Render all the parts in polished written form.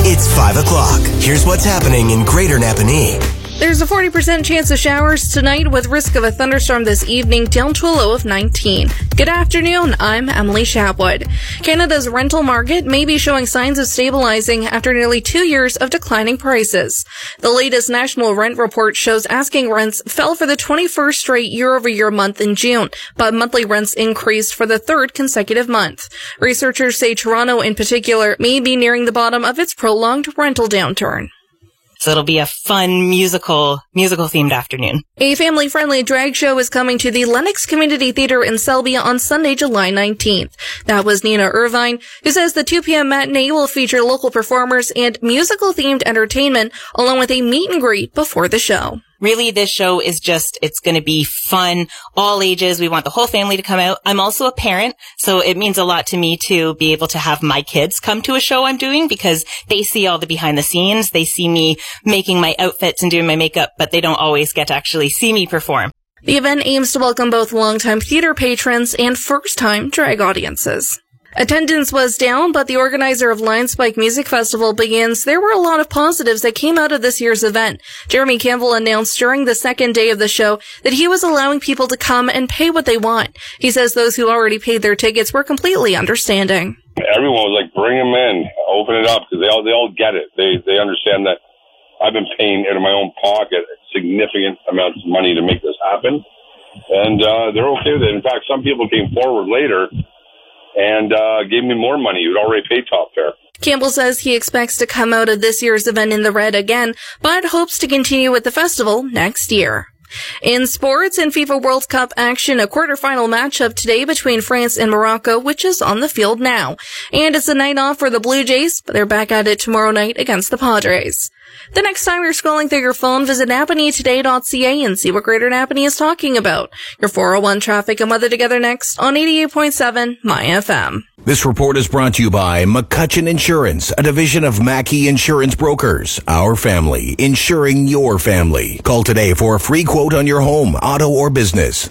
It's 5 o'clock. Here's what's happening in Greater Napanee. There's a 40% chance of showers tonight with risk of a thunderstorm this evening down to a low of 19. Good afternoon, I'm Emily Shapwood. Canada's rental market may be showing signs of stabilizing after nearly 2 years of declining prices. The latest national rent report shows asking rents fell for the 21st straight year-over-year month in June, but monthly rents increased for the third consecutive month. Researchers say Toronto in particular may be nearing the bottom of its prolonged rental downturn. So it'll be a fun musical-themed afternoon. A family-friendly drag show is coming to the Lennox Community Theatre in Selby on Sunday, July 19th. That was Nina Irvine, who says the 2 p.m. matinee will feature local performers and musical-themed entertainment, along with a meet and greet before the show. Really, this show is it's going to be fun, all ages. We want the whole family to come out. I'm also a parent, so it means a lot to me to be able to have my kids come to a show I'm doing because they see all the behind the scenes. They see me making my outfits and doing my makeup, but they don't always get to actually see me perform. The event aims to welcome both longtime theater patrons and first-time drag audiences. Attendance was down, but the organizer of Lion Spike Music Festival begins. There were a lot of positives that came out of this year's event. Jeremy Campbell announced during the second day of the show that he was allowing people to come and pay what they want. He says those who already paid their tickets were completely understanding. Everyone was like, bring them in, open it up, because they all get it. They understand that I've been paying out of my own pocket significant amounts of money to make this happen, and they're okay with it. In fact, some people came forward later and gave me more money who'd already paid top fare. Campbell says he expects to come out of this year's event in the red again, but hopes to continue with the festival next year. In sports and FIFA World Cup action, a quarterfinal matchup today between France and Morocco, which is on the field now. And it's a night off for the Blue Jays, but they're back at it tomorrow night against the Padres. The next time you're scrolling through your phone, visit napaneetoday.ca and see what Greater Napanee is talking about. Your 401 traffic and weather together next on 88.7 My FM. This report is brought to you by McCutcheon Insurance, a division of Mackey Insurance Brokers. Our family, insuring your family. Call today for a free quote on your home, auto, or business.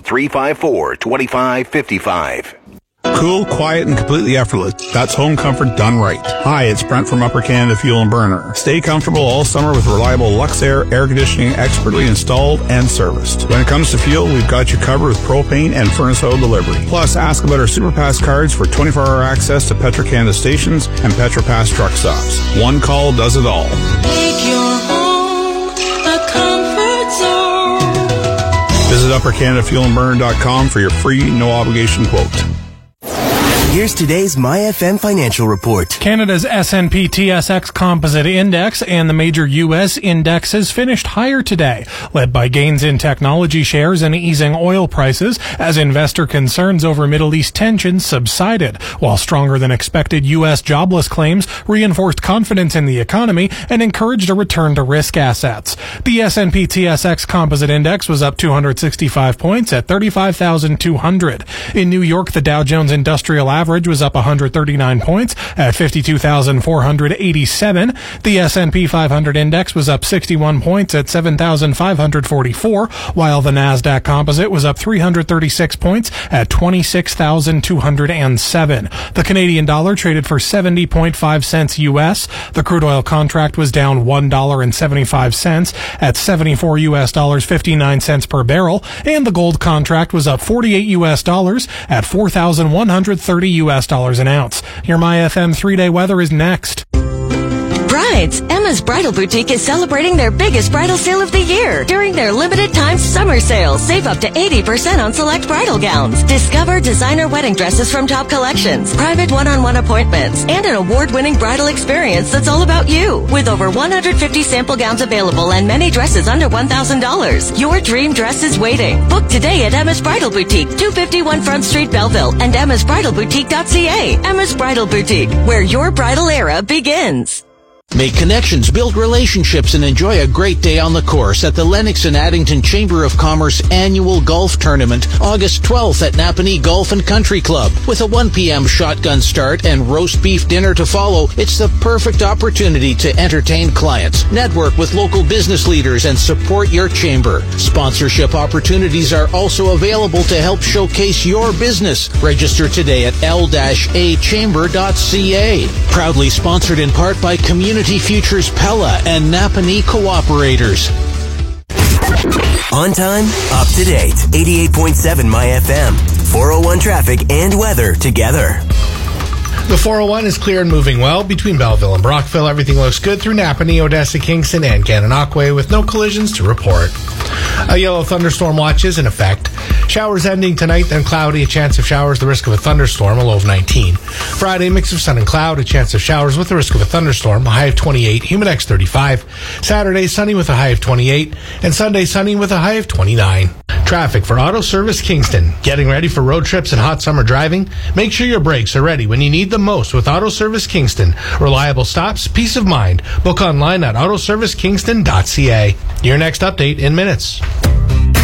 354-2555. Cool, quiet, and completely effortless. That's home comfort done right. Hi, it's Brent from Upper Canada Fuel and Burner. Stay comfortable all summer with reliable Luxair air conditioning expertly installed and serviced. When it comes to fuel, we've got you covered with propane and furnace oil delivery. Plus, ask about our SuperPass cards for 24-hour access to Petro-Canada stations and PetroPass truck stops. One call does it all. Make your home a comfort zone. Visit UpperCanadaFuelandBurner.com for your free, no-obligation quote. Here's today's MyFM financial report. Canada's S&P TSX Composite Index and the major U.S. indexes finished higher today, led by gains in technology shares and easing oil prices as investor concerns over Middle East tensions subsided, while stronger than expected U.S. jobless claims reinforced confidence in the economy and encouraged a return to risk assets. The S&P TSX Composite Index was up 265 points at 35,200. In New York, the Dow Jones Industrial Average was up 139 points at 52,487. The S&P 500 index was up 61 points at 7,544, while the Nasdaq Composite was up 336 points at 26,207. The Canadian dollar traded for 70.5 cents U.S. The crude oil contract was down $1.75 at 74 U.S. dollars 59 cents per barrel, and the gold contract was up 48 U.S. dollars at 4,130 U.S. dollars an ounce. Your MyFM 3-day weather is next. Brides, Emma's Bridal Boutique is celebrating their biggest bridal sale of the year. During their limited time summer sale, save up to 80% on select bridal gowns. Discover designer wedding dresses from top collections, private one-on-one appointments, and an award-winning bridal experience that's all about you. With over 150 sample gowns available and many dresses under $1,000, your dream dress is waiting. Book today at Emma's Bridal Boutique, 251 Front Street, Belleville, and emmasbridalboutique.ca. Emma's Bridal Boutique, where your bridal era begins. Make connections, build relationships, and enjoy a great day on the course at the Lennox and Addington Chamber of Commerce annual golf tournament, August 12th at Napanee Golf and Country Club. With a 1 p.m. shotgun start and roast beef dinner to follow, it's the perfect opportunity to entertain clients, network with local business leaders, and support your chamber. Sponsorship opportunities are also available to help showcase your business. Register today at l-achamber.ca. Proudly sponsored in part by Community Community Futures Pella and Napanee Cooperators. On time, up to date. 88.7 My FM. 401 traffic and weather together. The 401 is clear and moving well between Belleville and Brockville. Everything looks good through Napanee, Odessa, Kingston, and Gananoque with no collisions to report. A yellow thunderstorm watch is in effect. Showers ending tonight, then cloudy, a chance of showers, the risk of a thunderstorm, a low of 19. Friday, mix of sun and cloud, a chance of showers with the risk of a thunderstorm, a high of 28, Humidex 35. Saturday, sunny with a high of 28, and Sunday, sunny with a high of 29. Traffic for Auto Service Kingston. Getting ready for road trips and hot summer driving? Make sure your brakes are ready when you need them most with Auto Service Kingston. Reliable stops, peace of mind. Book online at autoservicekingston.ca. Your next update in minutes.